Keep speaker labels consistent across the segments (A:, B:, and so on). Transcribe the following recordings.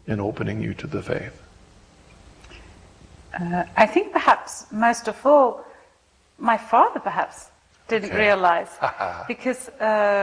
A: in opening you to the faith?
B: I think perhaps most of all, my father perhaps didn't realize, because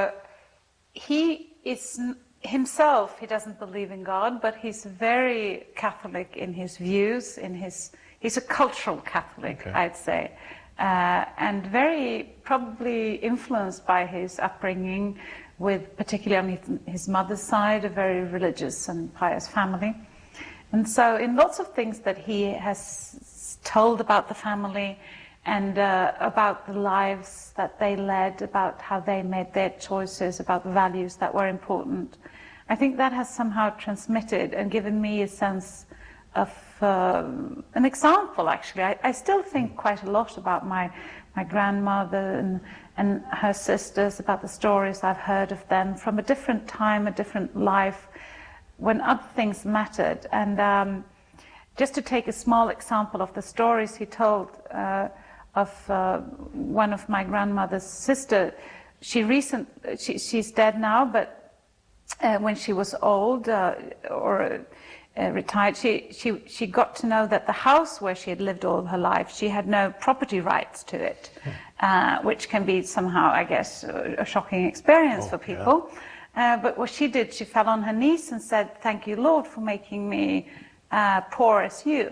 B: he is himself, he doesn't believe in God, but he's very Catholic in his views, he's a cultural Catholic, I'd say, and very probably influenced by his upbringing, with particularly on his mother's side, a very religious and pious family. And so in lots of things that he has told about the family and about the lives that they led, about how they made their choices, about the values that were important, I think that has somehow transmitted and given me a sense of an example, actually. I still think quite a lot about my grandmother and her sisters, about the stories I've heard of them from a different time, a different life, when other things mattered. And just to take a small example of the stories he told of one of my grandmother's sister, she's dead now, but when she was old or retired, she got to know that the house where she had lived all her life, she had no property rights to it, which can be somehow, I guess, a shocking experience for people. But what she did, she fell on her knees and said, "Thank you, Lord, for making me poor as you."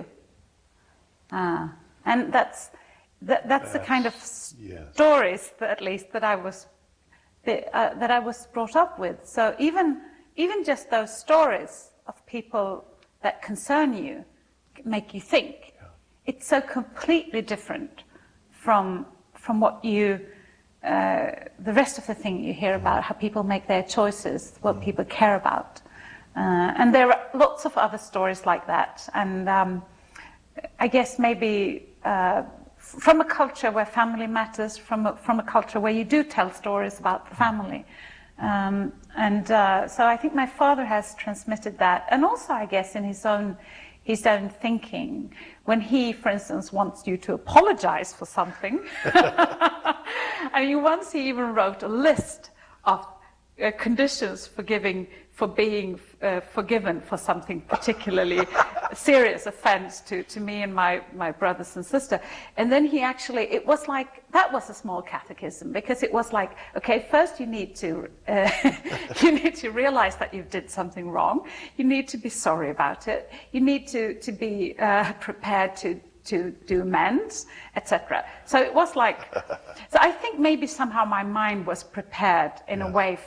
B: And that's the kind of stories, that, at least, that I was brought up with. So even just those stories of people that concern you make you think. It's so completely different from what you, the rest of the thing you hear about, how people make their choices, what people care about. And there are lots of other stories like that. And I guess maybe from a culture where family matters, from a culture where you do tell stories about the family. So I think my father has transmitted that, and also I guess in his own thinking, when he, for instance, wants you to apologize for something, and once he even wrote a list of conditions for being forgiven for something particularly serious offense to me and my brothers and sister. And then he actually, it was like, that was a small catechism, because it was like, okay, first you need to realize that you did something wrong. You need to be sorry about it. You need to be prepared to do amends, etc. So it was like, so I think maybe somehow my mind was prepared in a way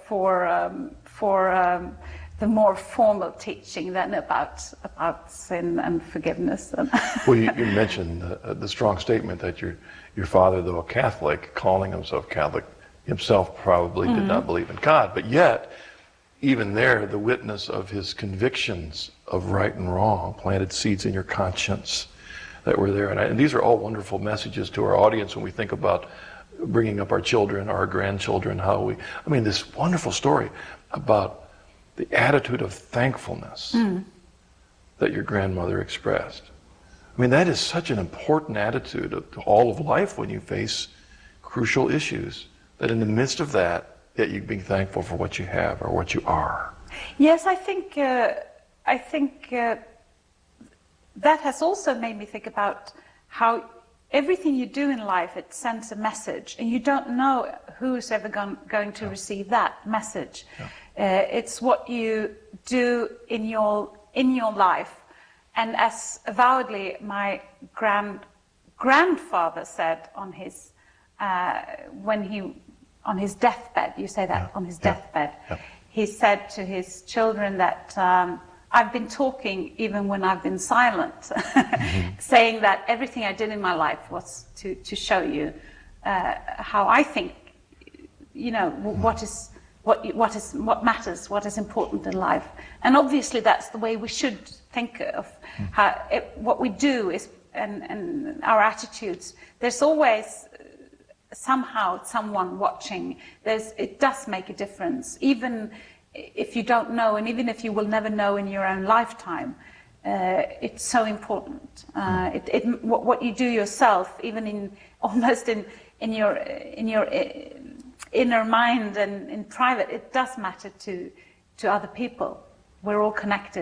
B: for the more formal teaching than about sin and forgiveness.
A: Well, you mentioned the strong statement that your father, though a Catholic, calling himself Catholic, himself probably did not believe in God, but yet, even there, the witness of his convictions of right and wrong planted seeds in your conscience that were there. And these are all wonderful messages to our audience when we think about bringing up our children, our grandchildren, this wonderful story about the attitude of thankfulness that your grandmother expressed. I mean, that is such an important attitude to all of life when you face crucial issues, that in the midst of that, yet you be thankful for what you have or what you are.
B: Yes, I think that has also made me think about how everything you do in life, it sends a message, and you don't know who's ever going to receive that message. It's what you do in your life. And as avowedly my grandfather said on his on his deathbed, you say that, on his deathbed, he said to his children that I've been talking even when I've been silent, saying that everything I did in my life was to show you how I think, what matters, what is important in life. And obviously that's the way we should think of what we do is, and our attitudes. There's always somehow someone watching. It does make a difference, even if you don't know, and even if you will never know in your own lifetime. It's so important. What you do yourself, even almost in your inner mind and in private, it does matter to other people. We're all connected.